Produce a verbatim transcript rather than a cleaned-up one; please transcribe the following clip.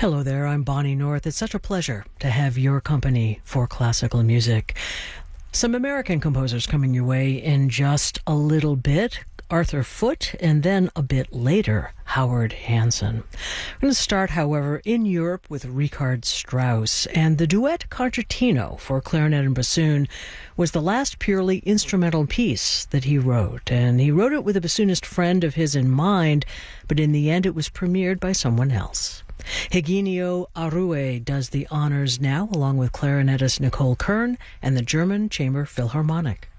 Hello there, I'm Bonnie North. It's such a pleasure to have your company for classical music. Some American composers coming your way in just a little bit. Arthur Foote, and then a bit later, Howard Hanson. I'm going to start, however, in Europe with Richard Strauss, and the duet Concertino for clarinet and bassoon was the last purely instrumental piece that he wrote, and he wrote it with a bassoonist friend of his in mind, but in the end it was premiered by someone else. Eugenio Arue does the honors now, along with clarinetist Nicole Kern and the German Chamber Philharmonic.